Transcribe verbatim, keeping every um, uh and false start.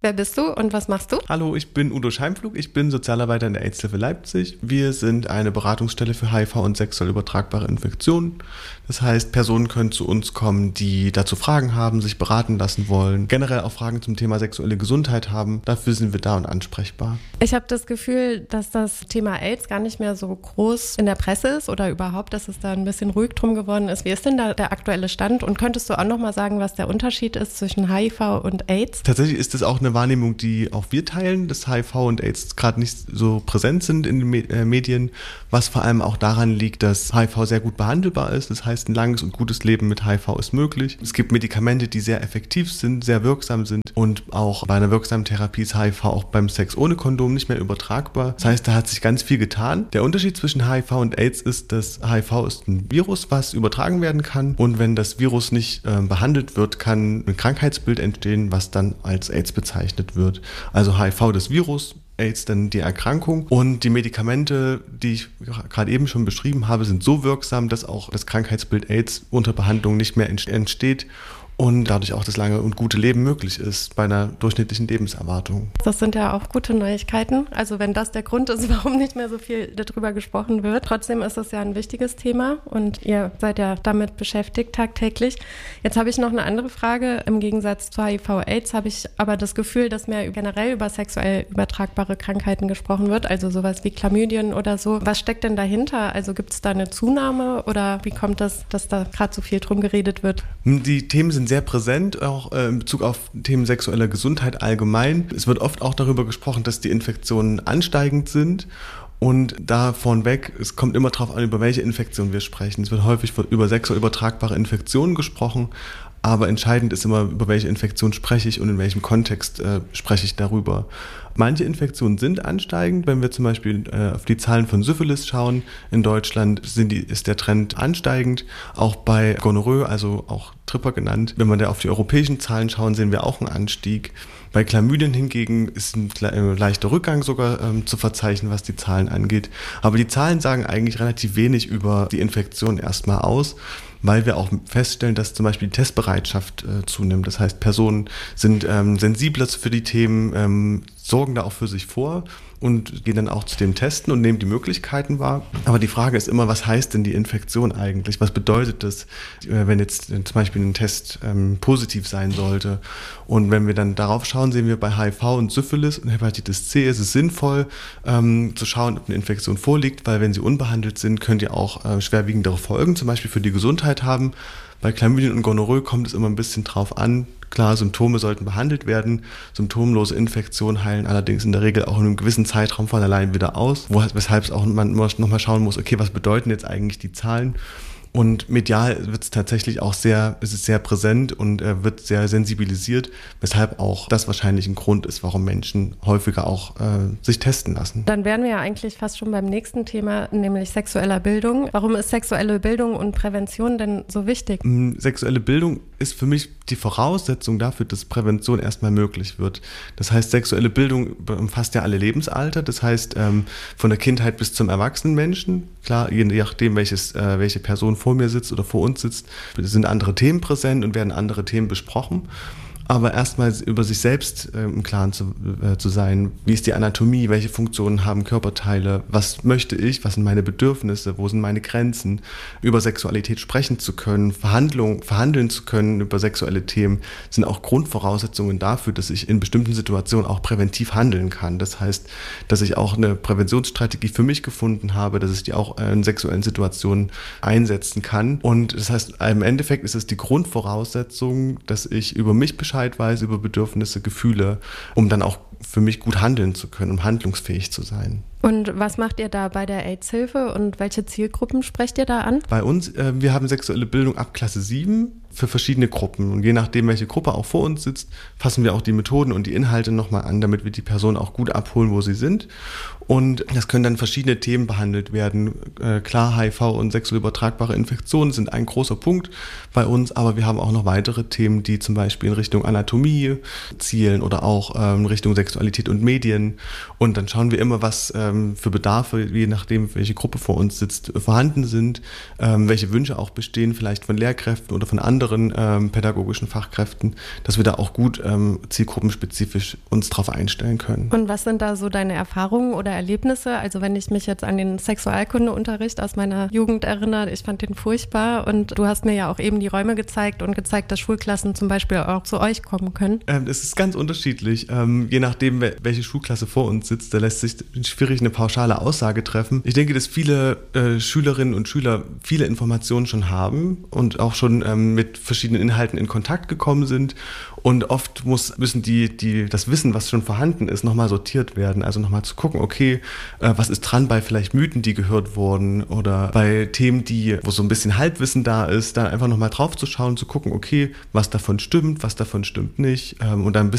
Wer bist du und was machst du? Hallo, ich bin Udo Scheimflug, ich bin Sozialarbeiter in der AIDS-Hilfe Leipzig. Wir sind eine Beratungsstelle für H I V und sexuell übertragbare Infektionen. Das heißt, Personen können zu uns kommen, die dazu Fragen haben, sich beraten lassen wollen, generell auch Fragen zum Thema sexuelle Gesundheit haben. Dafür sind wir da und ansprechbar. Ich habe das Gefühl, dass das Thema AIDS gar nicht mehr so groß in der Presse ist oder überhaupt, dass es da ein bisschen ruhig drum geworden ist. Wie ist denn da der aktuelle Stand? Und könntest du auch noch mal sagen, was der Unterschied ist zwischen H I V und AIDS? Tatsächlich ist das auch eine Wahrnehmung, die auch wir teilen, dass H I V und AIDS gerade nicht so präsent sind in den Medien, was vor allem auch daran liegt, dass H I V sehr gut behandelbar ist. Das heißt, ein langes und gutes Leben mit H I V ist möglich. Es gibt Medikamente, die sehr effektiv sind, sehr wirksam sind und auch bei einer wirksamen Therapie ist H I V auch beim Sex ohne Kondom nicht mehr übertragbar. Das heißt, da hat sich ganz viel getan. Der Unterschied zwischen H I V und AIDS ist, dass H I V ist ein Virus, was übertragen werden kann, und wenn das Virus nicht äh, behandelt wird, kann ein Krankheitsbild entstehen, was dann als AIDS bezeichnet wird. Also H I V das Virus, AIDS dann die Erkrankung, und die Medikamente, die ich gerade eben schon beschrieben habe, sind so wirksam, dass auch das Krankheitsbild AIDS unter Behandlung nicht mehr entsteht und dadurch auch das lange und gute Leben möglich ist bei einer durchschnittlichen Lebenserwartung. Das sind ja auch gute Neuigkeiten. Also wenn das der Grund ist, warum nicht mehr so viel darüber gesprochen wird. Trotzdem ist es ja ein wichtiges Thema und ihr seid ja damit beschäftigt tagtäglich. Jetzt habe ich noch eine andere Frage. Im Gegensatz zu H I V-Aids habe ich aber das Gefühl, dass mehr generell über sexuell übertragbare Krankheiten gesprochen wird, also sowas wie Chlamydien oder so. Was steckt denn dahinter? Also gibt es da eine Zunahme oder wie kommt das, dass da gerade so viel drum geredet wird? Die Themen sind sehr präsent, auch äh, in Bezug auf Themen sexueller Gesundheit allgemein. Es wird oft auch darüber gesprochen, dass die Infektionen ansteigend sind. Und davon weg, es kommt immer darauf an, über welche Infektion wir sprechen. Es wird häufig über sexuell übertragbare Infektionen gesprochen, aber entscheidend ist immer, über welche Infektion spreche ich und in welchem Kontext äh, spreche ich darüber. Manche Infektionen sind ansteigend. Wenn wir zum Beispiel äh, auf die Zahlen von Syphilis schauen, in Deutschland sind die, ist der Trend ansteigend. Auch bei Gonorrhoe, also auch Tripper genannt. Wenn wir da auf die europäischen Zahlen schauen, sehen wir auch einen Anstieg. Bei Chlamydien hingegen ist ein äh, leichter Rückgang sogar ähm, zu verzeichnen, was die Zahlen angeht. Aber die Zahlen sagen eigentlich relativ wenig über die Infektion erstmal aus, weil wir auch feststellen, dass zum Beispiel die Testbereitschaft äh, zunimmt. Das heißt, Personen sind ähm, sensibler für die Themen, ähm, sorgen da auch für sich vor und gehen dann auch zu dem Testen und nehmen die Möglichkeiten wahr. Aber die Frage ist immer, was heißt denn die Infektion eigentlich? Was bedeutet das, wenn jetzt zum Beispiel ein Test ähm, positiv sein sollte? Und wenn wir dann darauf schauen, sehen wir bei H I V und Syphilis und Hepatitis C ist es sinnvoll, ähm, zu schauen, ob eine Infektion vorliegt, weil wenn sie unbehandelt sind, können die auch äh, schwerwiegendere Folgen, zum Beispiel für die Gesundheit haben. Bei Chlamydien und Gonorrhoe kommt es immer ein bisschen drauf an. Klar, Symptome sollten behandelt werden. Symptomlose Infektionen heilen allerdings in der Regel auch in einem gewissen Zeitraum von allein wieder aus, wo, weshalb es auch man nochmal schauen muss, okay, was bedeuten jetzt eigentlich die Zahlen? Und medial wird es tatsächlich auch sehr, es ist sehr präsent und äh, wird sehr sensibilisiert, weshalb auch das wahrscheinlich ein Grund ist, warum Menschen häufiger auch äh, sich testen lassen. Dann wären wir ja eigentlich fast schon beim nächsten Thema, nämlich sexueller Bildung. Warum ist sexuelle Bildung und Prävention denn so wichtig? Ähm, sexuelle Bildung ist für mich die Voraussetzung dafür, dass Prävention erstmal möglich wird. Das heißt, sexuelle Bildung umfasst ja alle Lebensalter, das heißt ähm, von der Kindheit bis zum erwachsenen Menschen. Klar, je nachdem, welches, äh, welche Person vor mir sitzt oder vor uns sitzt, sind andere Themen präsent und werden andere Themen besprochen. Aber erstmal über sich selbst äh, im Klaren zu, äh, zu sein. Wie ist die Anatomie? Welche Funktionen haben Körperteile? Was möchte ich? Was sind meine Bedürfnisse? Wo sind meine Grenzen? Über Sexualität sprechen zu können, Verhandlung, verhandeln zu können über sexuelle Themen, sind auch Grundvoraussetzungen dafür, dass ich in bestimmten Situationen auch präventiv handeln kann. Das heißt, dass ich auch eine Präventionsstrategie für mich gefunden habe, dass ich die auch in sexuellen Situationen einsetzen kann. Und das heißt, im Endeffekt ist es die Grundvoraussetzung, dass ich über mich Bescheid weiß, über Bedürfnisse, Gefühle, um dann auch für mich gut handeln zu können, um handlungsfähig zu sein. Und was macht ihr da bei der AIDS-Hilfe und welche Zielgruppen sprecht ihr da an? Bei uns, äh, wir haben sexuelle Bildung ab Klasse sieben für verschiedene Gruppen. Und je nachdem, welche Gruppe auch vor uns sitzt, fassen wir auch die Methoden und die Inhalte nochmal an, damit wir die Person auch gut abholen, wo sie sind. Und das können dann verschiedene Themen behandelt werden. Äh, klar, H I V und sexuell übertragbare Infektionen sind ein großer Punkt bei uns, aber wir haben auch noch weitere Themen, die zum Beispiel in Richtung Anatomie zielen oder auch ähm, in Richtung Sexualität und Medien. Und dann schauen wir immer, was ähm, für Bedarfe, je nachdem, welche Gruppe vor uns sitzt, vorhanden sind, ähm, welche Wünsche auch bestehen, vielleicht von Lehrkräften oder von anderen ähm, pädagogischen Fachkräften, dass wir da auch gut ähm, zielgruppenspezifisch uns drauf einstellen können. Und was sind da so deine Erfahrungen oder Erlebnisse? Also wenn ich mich jetzt an den Sexualkundeunterricht aus meiner Jugend erinnere, ich fand den furchtbar und du hast mir ja auch eben die Räume gezeigt und gezeigt, dass Schulklassen zum Beispiel auch zu euch kommen können. Ähm, es ist ganz unterschiedlich. Ähm, je nachdem, welche Schulklasse vor uns sitzt, da lässt sich schwierig eine pauschale Aussage treffen. Ich denke, dass viele äh, Schülerinnen und Schüler viele Informationen schon haben und auch schon ähm, mit verschiedenen Inhalten in Kontakt gekommen sind. Und oft muss, müssen die, die, das Wissen, was schon vorhanden ist, nochmal sortiert werden. Also nochmal zu gucken, okay, äh, was ist dran bei vielleicht Mythen, die gehört wurden oder bei Themen, die, wo so ein bisschen Halbwissen da ist, dann einfach nochmal drauf zu schauen, zu gucken, okay, was davon stimmt, was davon stimmt nicht. Ähm, und dann ein bisschen